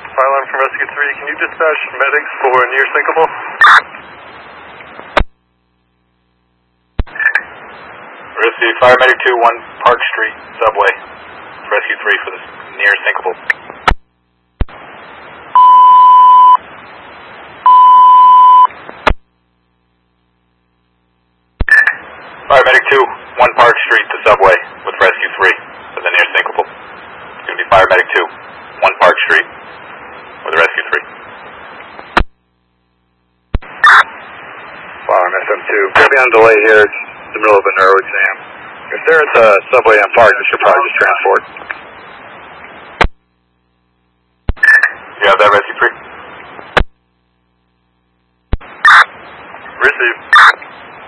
Fire line from Rescue 3, can you dispatch medics for near sinkable? Rescue Fire Medic 2, 1 Park Street, subway. Rescue 3 for the near sinkable. Fire Medic 2, 1 Park Street to subway with Rescue 3 for the near sinkable. It's going to be Fire Medic 2, 1 Park Street with Rescue 3. Fire SM2, going to be on delay here. It's in the middle of a neuro exam. If they're at the subway on Park, this should probably just transport. You have that, Rescue 3?